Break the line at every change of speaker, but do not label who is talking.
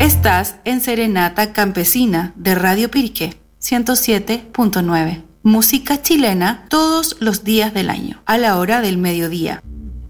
Estás en Serenata Campesina de Radio Pirque 107.9. Música chilena todos los días del año, a la hora del mediodía.